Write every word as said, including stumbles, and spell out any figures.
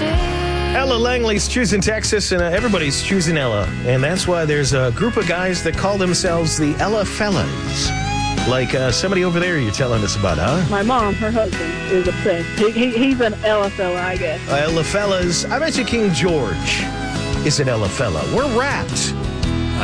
Ella Langley's choosing Texas, and uh, everybody's choosing Ella. And that's why there's a group of guys that call themselves the Ella Fellas. Like uh, somebody over there you're telling us about, huh? My mom, her husband, is obsessed. He, he, he's an Ella fella, I guess. Uh, Ella Fellas. I bet you King George is an Ella fella. We're wrapped